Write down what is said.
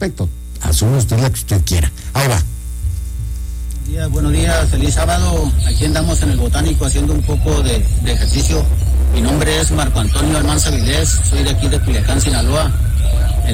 respecto. Asume usted la que usted quiera. Ahí va. Buenos días, feliz sábado. Aquí andamos en el Botánico haciendo un poco de ejercicio. Mi nombre es Marco Antonio Almanza Vilés, soy de aquí de Culiacán, Sinaloa.